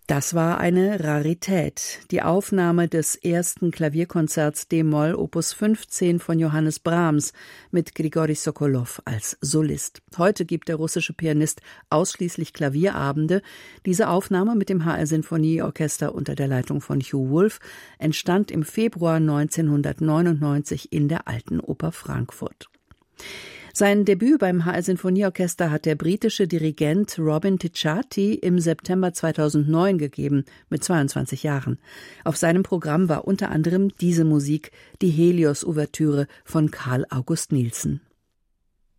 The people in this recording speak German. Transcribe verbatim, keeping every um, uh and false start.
Das war eine Rarität. Die Aufnahme des ersten Klavierkonzerts d-Moll Opus fünfzehn von Johannes Brahms mit Grigori Sokolow als Solist. Heute gibt der russische Pianist ausschließlich Klavierabende. Diese Aufnahme mit dem H R-Sinfonieorchester unter der Leitung von Hugh Wolf entstand im Februar neunzehnhundertneunundneunzig in der Alten Oper Frankfurt. Sein Debüt beim H R-Sinfonieorchester hat der britische Dirigent Robin Ticciati im September zweitausendneun gegeben, mit zweiundzwanzig Jahren. Auf seinem Programm war unter anderem diese Musik, die Helios-Ouvertüre von Carl August Nielsen.